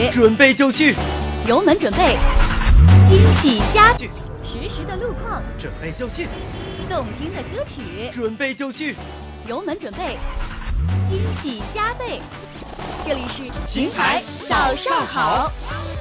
准备就绪， 油门准备，惊喜加剧，实时的路况， 准备就绪， 动听的歌曲， 准备就绪， 油门准备，惊喜加倍。这里是邢台早上好。